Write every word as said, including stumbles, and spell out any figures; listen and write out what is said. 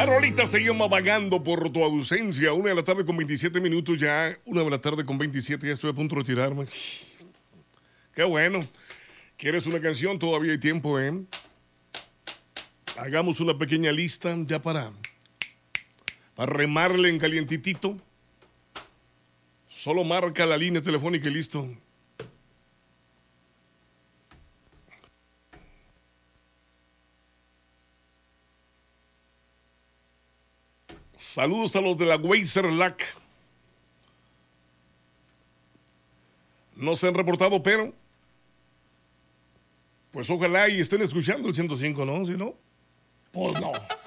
rolita se llama Vagando por tu ausencia. Una de la tarde con veintisiete minutos ya. Una de la tarde con veintisiete, ya estoy a punto de retirarme. Qué bueno. ¿Quieres una canción? Todavía hay tiempo, ¿eh? Hagamos una pequeña lista ya para, para remarle en calientitito. Solo marca la línea telefónica y listo. Saludos a los de la Weizerlac. No se han reportado, pero pues ojalá y estén escuchando el ciento cinco, ¿no? Si no, pues no.